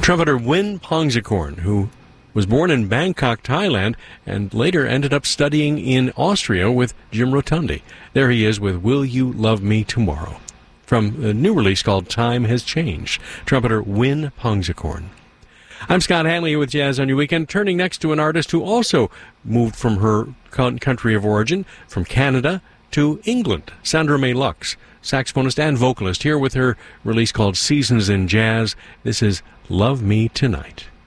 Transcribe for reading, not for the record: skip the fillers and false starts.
trumpeter Win Pongsakorn, who was born in Bangkok, Thailand, and later ended up studying in Austria with Jim Rotundi. There he is with Will You Love Me Tomorrow, from a new release called Time Has Changed, trumpeter Win Pongsakorn. I'm Scott Hanley with Jazz on Your Weekend, turning next to an artist who also moved from her country of origin, from Canada to England, Sandra May Lux, saxophonist and vocalist, here with her release called Seasons in Jazz. This is Love Me Tonight.